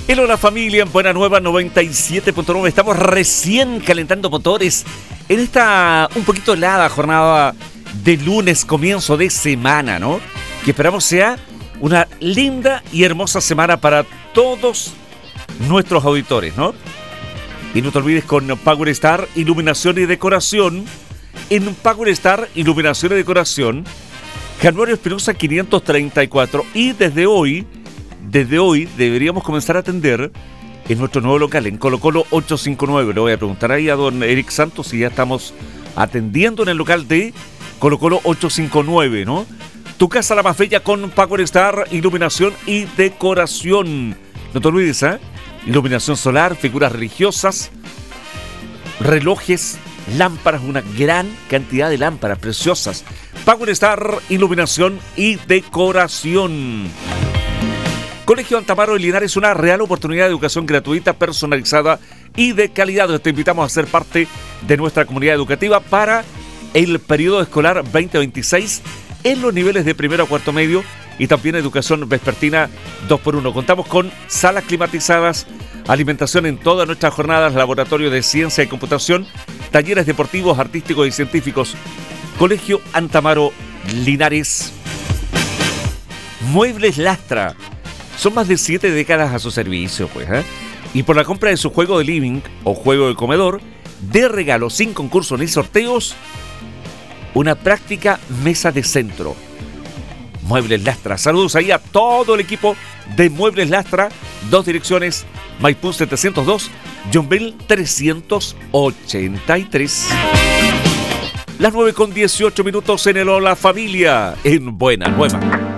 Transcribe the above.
Hello la familia en Buena Nueva 97.9. Estamos recién calentando motores en esta un poquito helada jornada de lunes, comienzo de semana, ¿no? Que esperamos sea una linda y hermosa semana para todos nuestros auditores, ¿no? Y no te olvides con Power Star Iluminación y Decoración. En Power Star Iluminación y Decoración, Januario Espinosa 534. Y desde hoy deberíamos comenzar a atender en nuestro nuevo local, en Colo Colo 859. Le voy a preguntar ahí a don Eric Santos si ya estamos atendiendo en el local de Colo Colo 859, ¿no? Tu casa la más bella con Power Star Iluminación y Decoración. No te olvides, ¿eh? Iluminación solar, figuras religiosas, relojes, lámparas, una gran cantidad de lámparas preciosas. Power Star Iluminación y Decoración. Colegio Antamaro de Linares, una real oportunidad de educación gratuita, personalizada y de calidad. Te invitamos a ser parte de nuestra comunidad educativa para el periodo escolar 2026 en los niveles de primero a cuarto medio y también educación vespertina 2x1. Contamos con salas climatizadas, alimentación en todas nuestras jornadas, laboratorio de ciencia y computación, talleres deportivos, artísticos y científicos. Colegio Antamaro Linares. Muebles Lastra. Son más de 7 décadas a su servicio, pues, ¿eh? Y por la compra de su juego de living o juego de comedor, de regalo sin concurso ni sorteos, una práctica mesa de centro. Muebles Lastra. Saludos ahí a todo el equipo de Muebles Lastra. 2 direcciones, Maipú 702, Yonvel 383. Las 9:18 en el Hola Familia en Buena Nueva.